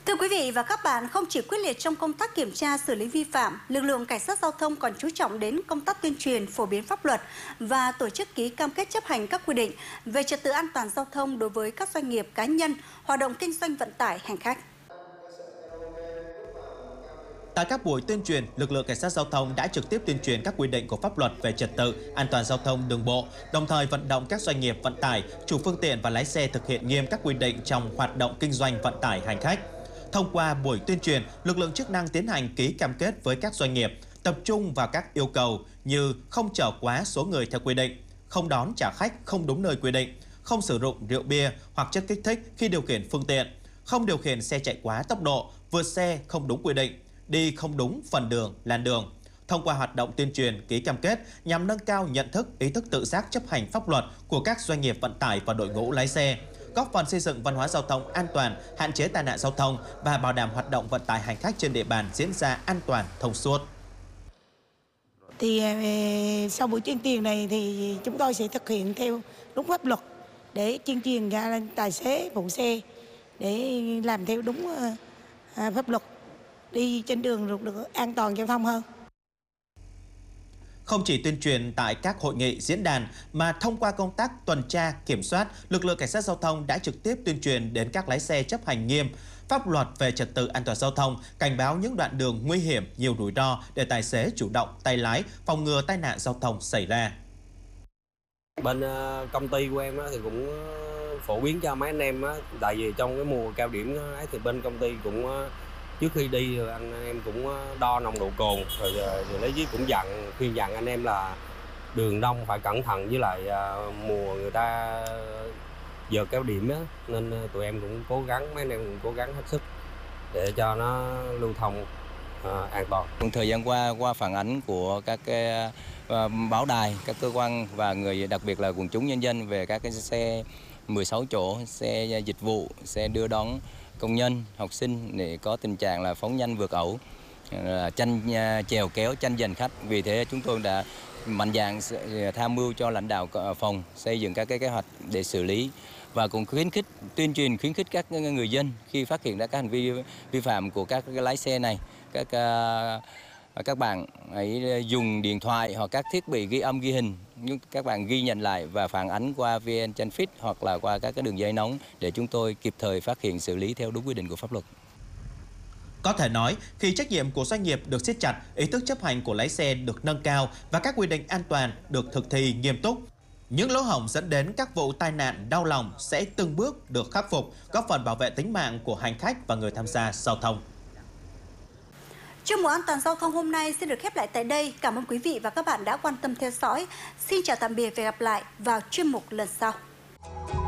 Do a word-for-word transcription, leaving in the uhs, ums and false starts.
Thưa quý vị và các bạn, không chỉ quyết liệt trong công tác kiểm tra xử lý vi phạm, lực lượng cảnh sát giao thông còn chú trọng đến công tác tuyên truyền, phổ biến pháp luật và tổ chức ký cam kết chấp hành các quy định về trật tự an toàn giao thông đối với các doanh nghiệp cá nhân hoạt động kinh doanh vận tải hành khách. Tại các buổi tuyên truyền, lực lượng cảnh sát giao thông đã trực tiếp tuyên truyền các quy định của pháp luật về trật tự an toàn giao thông đường bộ, đồng thời vận động các doanh nghiệp vận tải, chủ phương tiện và lái xe thực hiện nghiêm các quy định trong hoạt động kinh doanh vận tải hành khách. Thông qua buổi tuyên truyền, lực lượng chức năng tiến hành ký cam kết với các doanh nghiệp, tập trung vào các yêu cầu như không chở quá số người theo quy định, không đón trả khách không đúng nơi quy định, không sử dụng rượu bia hoặc chất kích thích khi điều khiển phương tiện, không điều khiển xe chạy quá tốc độ, vượt xe không đúng quy định, đi không đúng phần đường, làn đường. Thông qua hoạt động tuyên truyền, ký cam kết nhằm nâng cao nhận thức, ý thức tự giác chấp hành pháp luật của các doanh nghiệp vận tải và đội ngũ lái xe, góp phần xây dựng văn hóa giao thông an toàn, hạn chế tai nạn giao thông và bảo đảm hoạt động vận tải hành khách trên địa bàn diễn ra an toàn, thông suốt. Thì sau buổi tuyên truyền này thì chúng tôi sẽ thực hiện theo đúng pháp luật để tuyên truyền ra tài xế, phụ xe để làm theo đúng pháp luật, đi trên đường được an toàn giao thông hơn. Không chỉ tuyên truyền tại các hội nghị diễn đàn mà thông qua công tác tuần tra, kiểm soát, lực lượng cảnh sát giao thông đã trực tiếp tuyên truyền đến các lái xe chấp hành nghiêm pháp luật về trật tự an toàn giao thông, cảnh báo những đoạn đường nguy hiểm, nhiều rủi ro để tài xế chủ động tay lái, phòng ngừa tai nạn giao thông xảy ra. Bên công ty của em thì cũng phổ biến cho mấy anh em, tại vì trong cái mùa cao điểm ấy thì bên công ty cũng trước khi đi anh em cũng đo nồng độ cồn, rồi, rồi lấy với cũng dặn khuyên dặn anh em là đường đông phải cẩn thận, với lại mùa người ta giờ cao điểm á, nên tụi em cũng cố gắng, mấy anh em cũng cố gắng hết sức để cho nó lưu thông uh, an toàn. Trong thời gian qua, qua phản ánh của các cái uh, báo đài, các cơ quan và người đặc biệt là quần chúng nhân dân về các cái xe mười sáu chỗ, xe dịch vụ, xe đưa đón công nhân, học sinh để có tình trạng là phóng nhanh vượt ẩu, tranh chèo kéo, tranh giành khách. Vì thế chúng tôi đã mạnh dạn tham mưu cho lãnh đạo phòng xây dựng các cái kế hoạch để xử lý và cũng khuyến khích, tuyên truyền khuyến khích các người dân khi phát hiện ra các hành vi vi phạm của các cái lái xe này, các các bạn hãy dùng điện thoại hoặc các thiết bị ghi âm ghi hình, các bạn ghi nhận lại và phản ánh qua vê en Traffic hoặc là qua các cái đường dây nóng để chúng tôi kịp thời phát hiện xử lý theo đúng quy định của pháp luật. Có thể nói, khi trách nhiệm của doanh nghiệp được siết chặt, ý thức chấp hành của lái xe được nâng cao và các quy định an toàn được thực thi nghiêm túc, những lỗ hổng dẫn đến các vụ tai nạn đau lòng sẽ từng bước được khắc phục, góp phần bảo vệ tính mạng của hành khách và người tham gia giao thông. Chuyên mục An toàn giao thông hôm nay xin được khép lại tại đây. Cảm ơn quý vị và các bạn đã quan tâm theo dõi. Xin chào tạm biệt và hẹn gặp lại vào chuyên mục lần sau.